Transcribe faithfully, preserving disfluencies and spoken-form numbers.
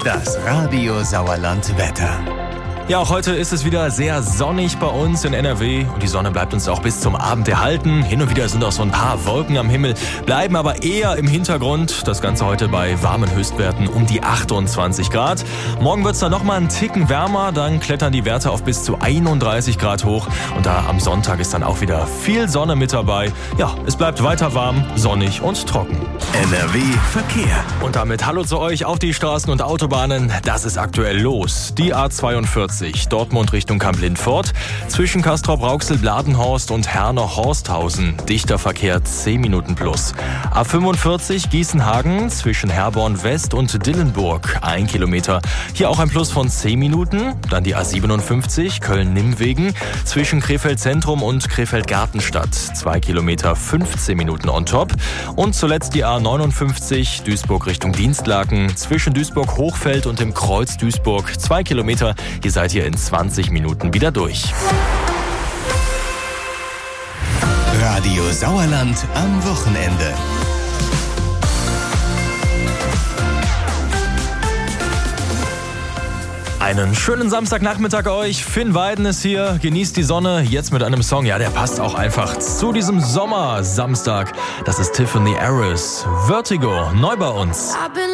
Das Radio Sauerland Wetter. Ja, auch heute ist es wieder sehr sonnig bei uns in N R W und die Sonne bleibt uns auch bis zum Abend erhalten. Hin und wieder sind auch so ein paar Wolken am Himmel, bleiben aber eher im Hintergrund. Das Ganze heute bei warmen Höchstwerten um die achtundzwanzig Grad. Morgen wird es dann nochmal einen Ticken wärmer, dann klettern die Werte auf bis zu einunddreißig Grad hoch. Und da am Sonntag ist dann auch wieder viel Sonne mit dabei. Ja, es bleibt weiter warm, sonnig und trocken. N R W Verkehr. Und damit hallo zu euch auf die Straßen und Autobahnen. Das ist aktuell los. Die A zweiundvierzig. Dortmund Richtung Kamp-Lindfort. Zwischen Castrop-Rauxel-Bladenhorst und Herne-Horsthausen. Dichter Verkehr zehn Minuten plus. A fünfundvierzig Gießenhagen zwischen Herborn West und Dillenburg. ein Kilometer. Hier auch ein Plus von zehn Minuten. Dann die A siebenundfünfzig Köln-Nimmwegen zwischen Krefeld-Zentrum und Krefeld-Gartenstadt. zwei Kilometer, fünfzehn Minuten on top. Und zuletzt die A neunundfünfzig Duisburg Richtung Dienstlaken zwischen Duisburg-Hochfeld und dem Kreuz Duisburg. zwei Kilometer. Ihr seid hier in zwanzig Minuten wieder durch. Radio Sauerland am Wochenende. Einen schönen Samstagnachmittag euch. Finn Weiden ist hier, genießt die Sonne, jetzt mit einem Song, ja, der passt auch einfach zu diesem Sommer-Samstag. Das ist Tiffany Harris, Vertigo, neu bei uns.